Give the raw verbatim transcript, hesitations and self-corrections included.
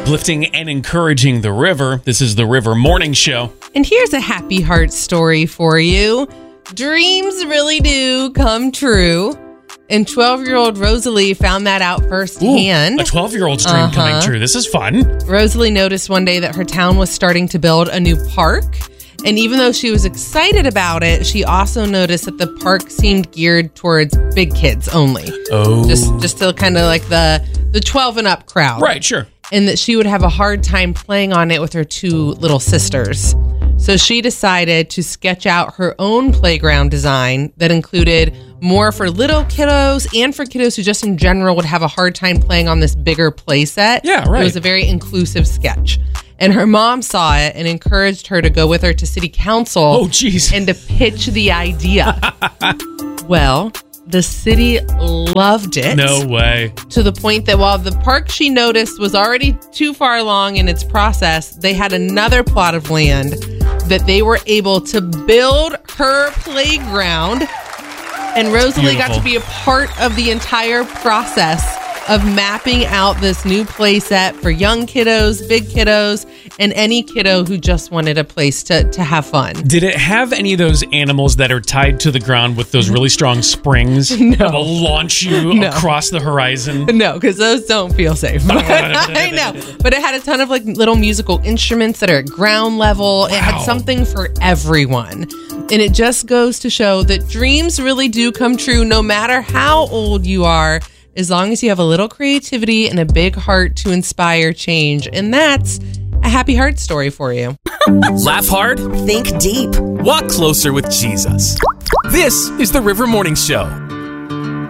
uplifting and encouraging the river. This is the River Morning Show. And here's a happy heart story for you. Dreams really do come true. And twelve-year-old Rosalie found that out firsthand. Ooh, a twelve-year-old's dream Uh-huh. coming true. This is fun. Rosalie noticed one day that her town was starting to build a new park. And even though she was excited about it, she also noticed that the park seemed geared towards big kids only. Oh. Just just to kind of like the, the twelve and up crowd. Right, sure. And that she would have a hard time playing on it with her two little sisters. So she decided to sketch out her own playground design that included more for little kiddos and for kiddos who just in general would have a hard time playing on this bigger play set. Yeah, right. It was a very inclusive sketch. And her mom saw it and encouraged her to go with her to city council. Oh, geez. And to pitch the idea. Well, the city loved it. No way. To the point that while the park she noticed was already too far along in its process, they had another plot of land that they were able to build her playground. And Rosalie got to be a part of the entire process of mapping out this new play set for young kiddos, big kiddos, and any kiddo who just wanted a place to, to have fun. Did it have any of those animals that are tied to the ground with those really strong springs No. that will launch you No. across the horizon? No, because those don't feel safe. I know. But it had a ton of like little musical instruments that are at ground level. It had Wow. something for everyone. And it just goes to show that dreams really do come true no matter how old you are, as long as you have a little creativity and a big heart to inspire change. And that's a happy heart story for you. Laugh hard, Think deep. walk closer with Jesus. This is the River Morning Show.